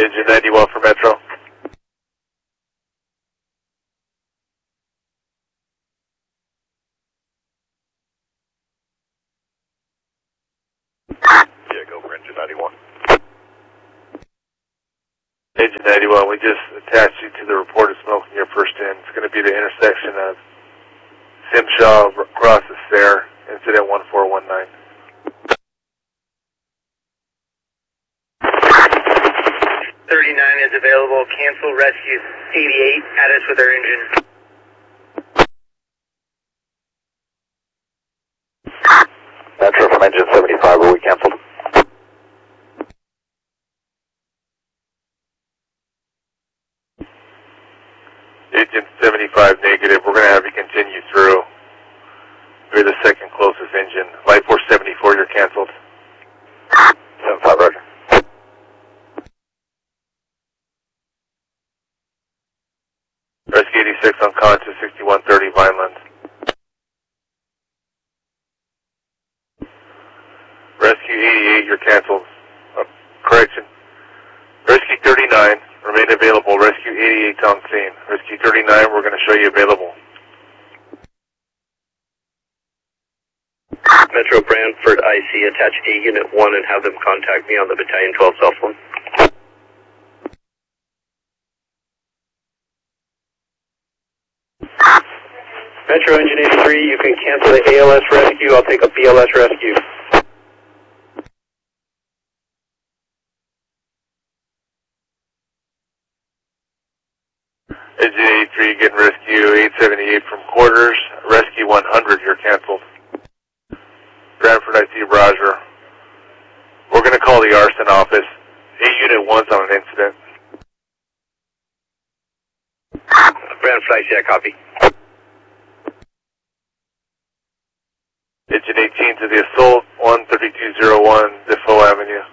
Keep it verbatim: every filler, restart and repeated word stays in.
Engine ninety-one for Metro. Yeah, go for engine ninety-one. Engine ninety-one, we just attached you to the reported smoke in your first in. It's going to be the intersection of Simshaw crosses there, incident one four one nine. thirty-nine is available. Cancel rescue eighty-eight. Add us with our engine. Metro from engine seventy-five, are we canceled? Engine seventy-five negative, we're going to have you continue through. You're the second closest engine. Light four seventy-four, you're canceled. seventy-five, roger. Rescue eighty-six unconscious, sixty-one thirty Vineland. Rescue eighty-eight, you're canceled. Uh, correction. Rescue thirty-nine, remain available. Rescue eighty-eight on scene. Rescue thirty-nine, we're going to show you available. Metro Brantford I C, attach A Unit one and have them contact me on the Battalion twelve cell phone. Metro Engine eighty-three, you can cancel the A L S rescue. I'll take a B L S rescue. Engine eighty-three, getting rescue eight seventy-eight from quarters. Rescue one hundred, you're canceled. Brantford I C, Roger. We're going to call the arson office. A Unit one's on an incident. Brantford I C, I copy. Engine eighteen to the assault, one thirty-two oh one, Defoe Avenue.